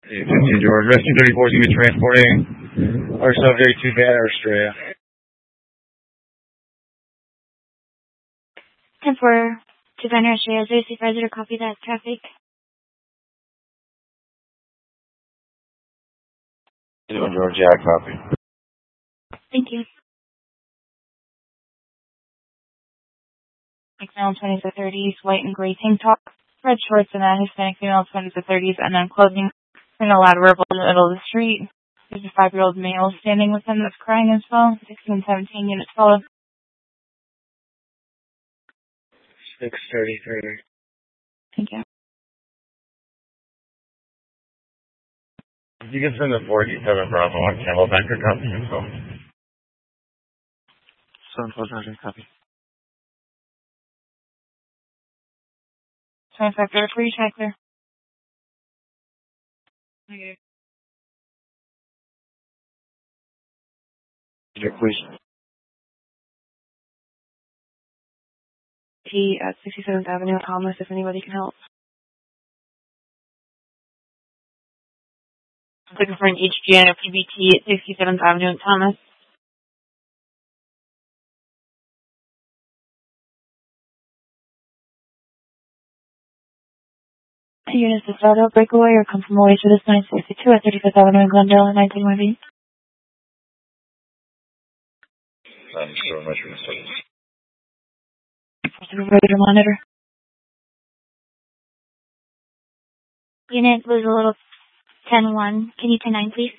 Hey, 15 George. Rescue 34 is going to be transporting our subject to Banner, Australia. 10-4 to Banner, Australia. 0 supervisor to copy that traffic. 21 George, yeah, copy. Thank you. Male 20s to 30s, white and gray tank top, red shorts, and a Hispanic female 20s to 30s, and then clothing in a loud verbal in the middle of the street. There's a 5-year-old male standing with them that's crying as well. 16 and 17 units follow. 6:33. Thank you. You can send the 47 Bravo on Camelback or copy info. 7 copy. 25 for you, Tackler. Okay. Check, please. T at 67th Avenue, Thomas, if anybody can help. I'm looking for an HGN or PBT at 67th Avenue in Thomas. Units to start out, breakaway, or come from away to this 962 at 35th Avenue in Glendale, 19YB. I'm sure much for the service. Supervisor monitor. Unit was a little 10-1. Can you 10-9, please?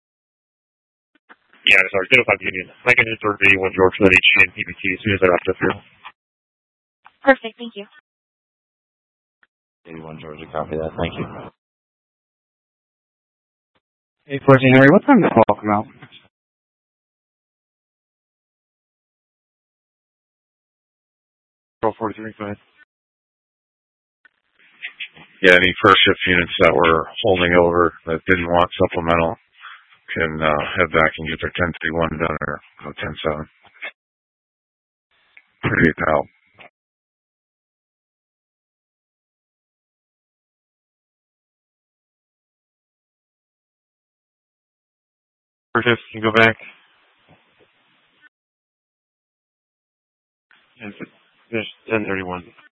Yeah, sorry, 05 Union. Second is 31 George for that HGN PBT as soon as they're after through. Perfect, thank you. 81 George, copy that. Thank you. 814 Henry, what time did the call come out? 43, go ahead. Yeah, any first shift units that were holding over that didn't want supplemental can head back and get their 1031 done or 107. Appreciate the help. First shift, can you go back? Yes, 1031.